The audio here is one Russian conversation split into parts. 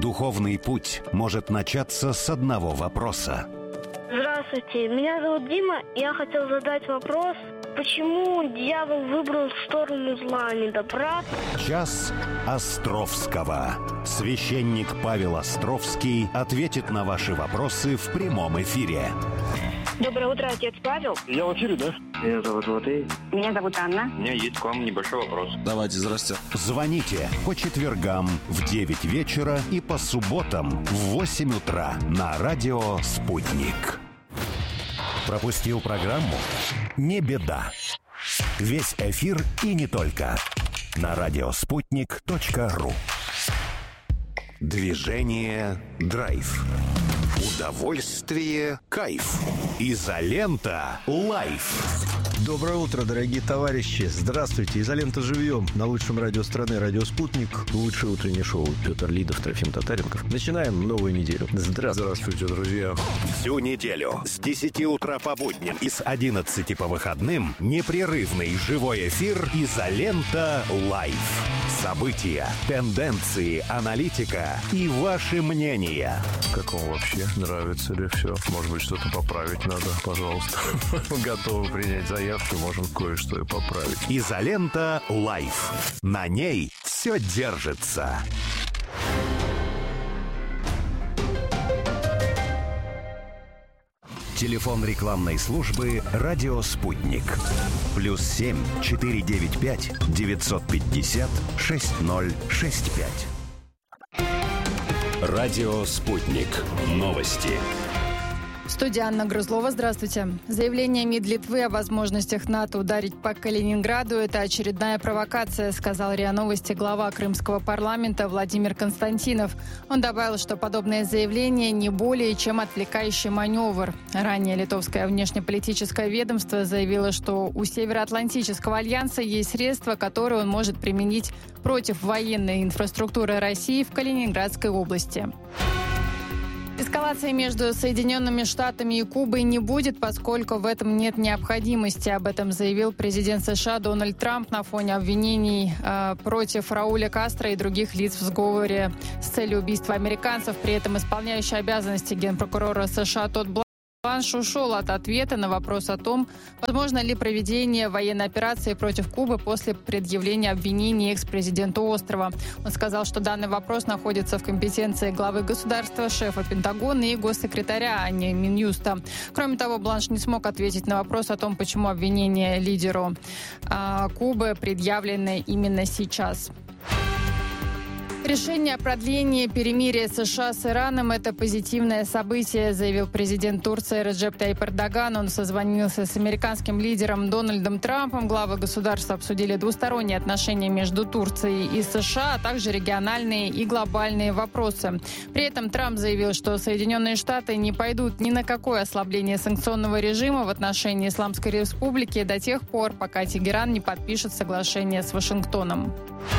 Духовный путь может начаться с одного вопроса. Здравствуйте, меня зовут Дима. Я хотел задать вопрос, почему дьявол выбрал сторону зла, а не добра? Час Островского. Священник Павел Островский ответит на ваши вопросы в прямом эфире. Доброе утро, отец Павел. Я в эфире, да? Меня зовут Матвей. Меня зовут Анна. У меня есть к вам небольшой вопрос. Давайте, здрасте. Звоните по четвергам в 9 вечера и по субботам в 8 утра на радио «Спутник». Пропустил программу? Не беда. Весь эфир и не только на радиоспутник.ру. Движение «Драйв». Удовольствие, кайф. Изолента лайф. Доброе утро, дорогие товарищи. Здравствуйте. Изолента живьем. На лучшем радио страны, радио «Спутник». Лучшее утреннее шоу. Петр Лидов, Трофим Татаренков. Начинаем новую неделю. Здравствуйте, друзья. Всю неделю с 10 утра по будням и с 11 по выходным непрерывный живой эфир «Изолента лайф». События, тенденции, аналитика и ваши мнения. Как вам вообще? Нравится ли все? Может быть, что-то поправить надо? Пожалуйста. Готовы принять заявки, можем кое-что и поправить. «Изолента лайф». На ней все держится. Телефон рекламной службы «Радио Спутник». +7 495 950 6065. Радио Спутник. Новости. Студия Анна Грузлова. Здравствуйте. Заявление МИД Литвы о возможностях НАТО ударить по Калининграду – это очередная провокация, сказал РИА Новости глава крымского парламента Владимир Константинов. Он добавил, что подобное заявление не более чем отвлекающий маневр. Ранее литовское внешнеполитическое ведомство заявило, что у Североатлантического альянса есть средства, которые он может применить против военной инфраструктуры России в Калининградской области. Эскалации между Соединенными Штатами и Кубой не будет, поскольку в этом нет необходимости. Об этом заявил президент США Дональд Трамп на фоне обвинений против Рауля Кастро и других лиц в сговоре с целью убийства американцев. При этом исполняющий обязанности генпрокурора США Тодд Бланш ушел от ответа на вопрос о том, возможно ли проведение военной операции против Кубы после предъявления обвинений экс-президенту острова. Он сказал, что данный вопрос находится в компетенции главы государства, шефа Пентагона и госсекретаря, а не Минюста. Кроме того, Бланш не смог ответить на вопрос о том, почему обвинения лидеру Кубы предъявлены именно сейчас. Решение о продлении перемирия США с Ираном – это позитивное событие, заявил президент Турции Реджеп Тайип Эрдоган. Он созвонился с американским лидером Дональдом Трампом. Главы государств обсудили двусторонние отношения между Турцией и США, а также региональные и глобальные вопросы. При этом Трамп заявил, что Соединенные Штаты не пойдут ни на какое ослабление санкционного режима в отношении Исламской Республики до тех пор, пока Тегеран не подпишет соглашение с Вашингтоном.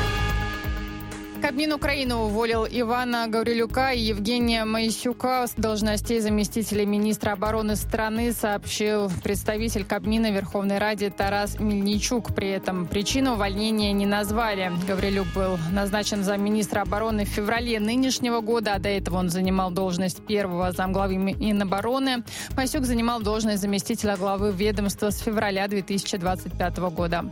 Кабмин Украины уволил Ивана Гаврилюка и Евгения Моисюка с должностей заместителей министра обороны страны, сообщил представитель Кабмина Верховной Раде Тарас Мельничук. При этом причину увольнения не назвали. Гаврилюк был назначен замминистра обороны в феврале нынешнего года, а до этого он занимал должность первого замглавы Минобороны. Моисюк занимал должность заместителя главы ведомства с февраля 2025 года.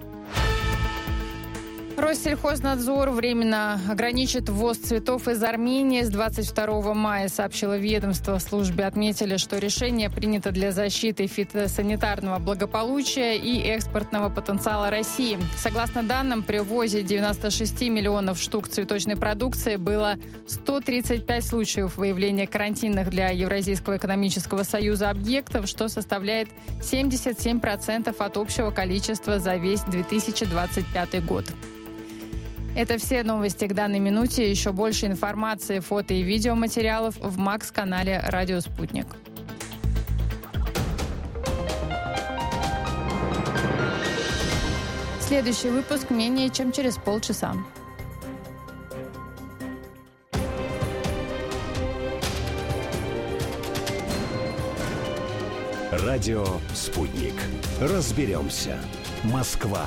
Россельхознадзор временно ограничит ввоз цветов из Армении с 22 мая, сообщило ведомство. В службе отметили, что решение принято для защиты фитосанитарного благополучия и экспортного потенциала России. Согласно данным, при ввозе 96 миллионов штук цветочной продукции было 135 случаев выявления карантинных для Евразийского экономического союза объектов, что составляет 77% от общего количества за весь 2025 год. Это все новости к данной минуте. Еще больше информации, фото и видеоматериалов в МАКС-канале «Радио Спутник». Следующий выпуск менее чем через полчаса. Радио «Спутник». Разберемся. Москва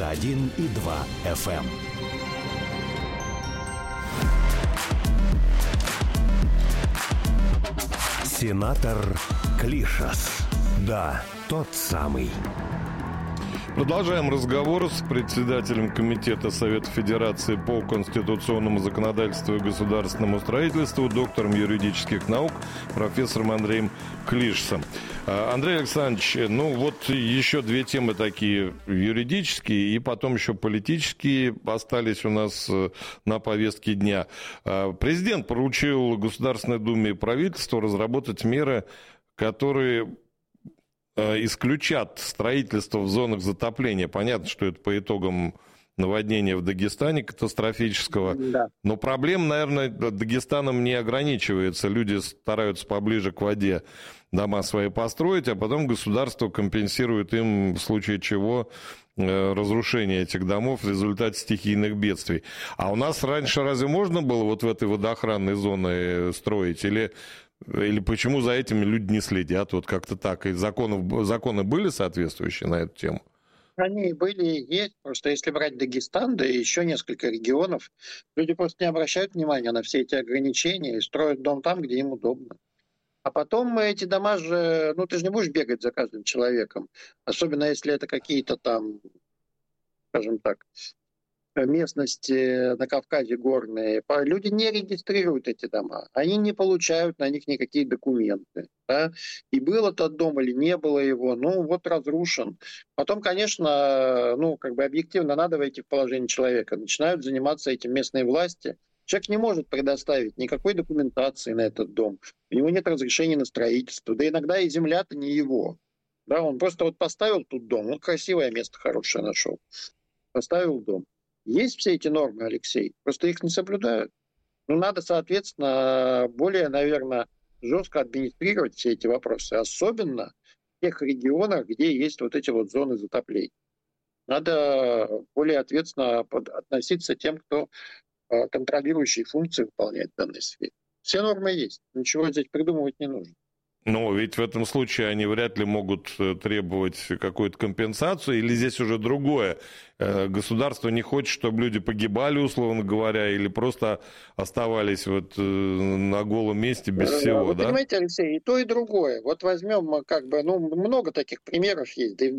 91,2 FM. Сенатор Клишас. Да, тот самый. Продолжаем разговор с председателем Комитета Совета Федерации по конституционному законодательству и государственному строительству, доктором юридических наук, профессором Андреем Клишасом. Андрей Александрович, еще две темы такие юридические и потом еще политические остались у нас на повестке дня. Президент поручил Государственной Думе и правительству разработать меры, которые исключат строительство в зонах затопления. Понятно, что это по итогам наводнения в Дагестане катастрофического. Да. Но проблема, наверное, Дагестаном не ограничивается. Люди стараются поближе к воде дома свои построить, а потом государство компенсирует им, в случае чего, разрушение этих домов в результате стихийных бедствий. А у нас раньше разве можно было вот в этой водоохранной зоне строить? Или почему за этим люди не следят? Вот как-то так. И законы были соответствующие на эту тему? Они были и есть. Просто если брать Дагестан, да и еще несколько регионов, люди просто не обращают внимания на все эти ограничения и строят дом там, где им удобно. А потом эти дома же... ты же не будешь бегать за каждым человеком. Особенно если это какие-то там, скажем так, местности на Кавказе горные, люди не регистрируют эти дома, они не получают на них никакие документы. Да? И был этот дом или не было его, разрушен. Потом, конечно, объективно надо войти в положение человека. Начинают заниматься этим местные власти. Человек не может предоставить никакой документации на этот дом. У него нет разрешения на строительство. Да иногда и земля-то не его. Да? Он просто поставил тут дом, красивое место хорошее нашел. Поставил дом. Есть все эти нормы, Алексей, просто их не соблюдают. Надо, соответственно, более, наверное, жестко администрировать все эти вопросы, особенно в тех регионах, где есть вот эти вот зоны затоплений. Надо более ответственно относиться к тем, кто контролирующие функции выполняет в данной сфере. Все нормы есть, ничего здесь придумывать не нужно. Но ведь в этом случае они вряд ли могут требовать какую-то компенсацию, или здесь уже другое. Государство не хочет, чтобы люди погибали, условно говоря, или просто оставались на голом месте без всего, Вы да? понимаете, Алексей, и то, и другое. Вот возьмем, много таких примеров есть, да и в